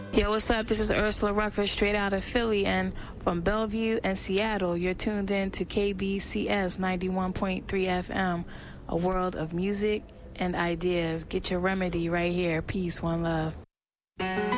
Yo, what's up? This is Ursula Rucker, straight out of Philly, and from Bellevue and Seattle, you're tuned in to KBCS 91.3 FM, a world of music and ideas. Get your remedy right here. Peace, one love.